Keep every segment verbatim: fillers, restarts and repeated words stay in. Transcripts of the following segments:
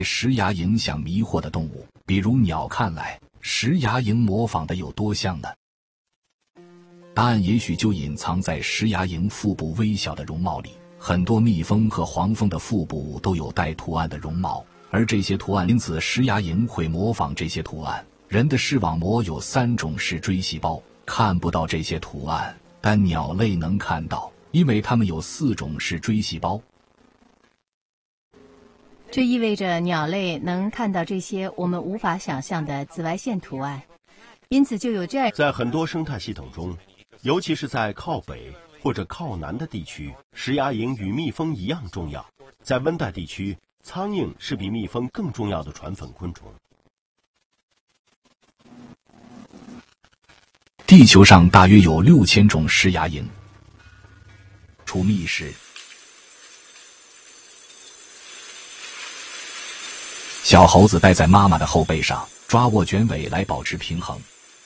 石牙蝇想迷惑的动物，比如鸟，看来石牙蝇模仿的有多像呢？答案也许就隐藏在石牙蝇腹部微小的绒毛里。很多蜜蜂和黄蜂的腹部都有带图案的绒毛，而这些图案，因此石牙蝇会模仿这些图案。人的视网膜有三种视锥细胞，看不到这些图案，但鸟类能看到，因为它们有四种视锥细胞。 这意味着鸟类能看到这些我们无法想象的紫外线图案，因此就有这样。 在很多生态系统中，尤其是在靠北或者靠南的地区，石牙蝇与蜜蜂一样重要。在温带地区，苍蝇是比蜜蜂更重要的传粉昆虫。 地球上大约有六千种石牙蝇。除觅食，小猴子待在妈妈的后背上，抓握卷尾来保持平衡。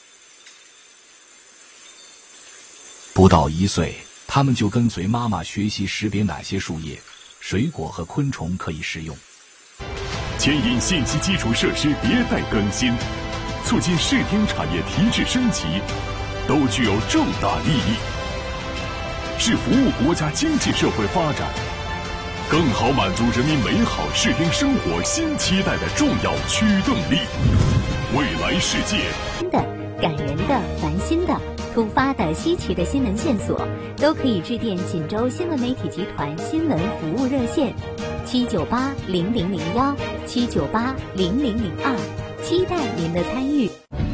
不到一岁，它们就跟随妈妈学习识别哪些树叶、水果和昆虫可以食用。 牵引信息基础设施迭代更新，促进视听产业提质升级，都具有重大意义，是服务国家经济社会发展，更好满足人民美好视听生活新期待的重要驱动力。未来世界， 新的、感人的、烦心的、突发的、稀奇的新闻线索，都可以致电锦州新闻媒体集团新闻服务热线七九八零零零幺七九八零零零二，期待您的参与。